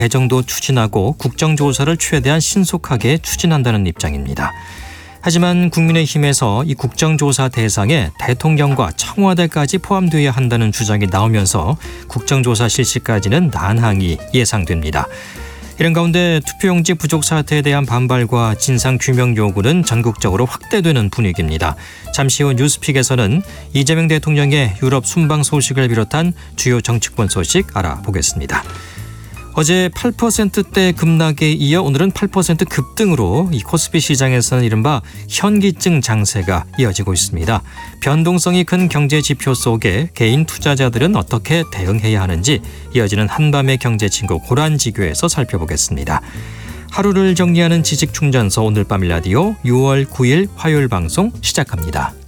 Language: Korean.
개정도 추진하고 국정조사를 최대한 신속하게 추진한다는 입장입니다. 하지만 국민의힘에서 이 국정조사 대상에 대통령과 청와대까지 포함되어야 한다는 주장이 나오면서 국정조사 실시까지는 난항이 예상됩니다. 이런 가운데 투표용지 부족 사태에 대한 반발과 진상규명 요구는 전국적으로 확대되는 분위기입니다. 잠시 후 뉴스픽에서는 이재명 대통령의 유럽 순방 소식을 비롯한 주요 정치권 소식 알아보겠습니다. 어제 8%대 급락에 이어 오늘은 8% 급등으로 이 코스피 시장에서는 이른바 현기증 장세가 이어지고 있습니다. 변동성이 큰 경제 지표 속에 개인 투자자들은 어떻게 대응해야 하는지 이어지는 한밤의 경제친구 고란지교에서 살펴보겠습니다. 하루를 정리하는 지식충전서 오늘 밤 라디오 6월 9일 화요일 방송 시작합니다.